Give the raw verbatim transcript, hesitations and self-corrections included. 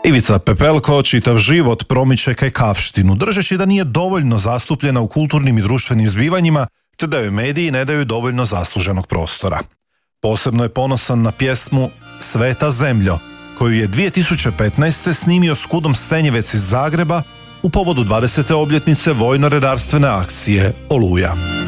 Ivica Pepelko čitav život promiče kajkavštinu, držeći da nije dovoljno zastupljena u kulturnim i društvenim zbivanjima, te da joj mediji ne daju dovoljno zasluženog prostora. Posebno je ponosan na pjesmu Sveta zemljo, koju je dvije tisuće petnaeste. snimio s Kudom Stenjevec iz Zagreba u povodu dvadesete obljetnice vojno-redarstvene akcije Oluja.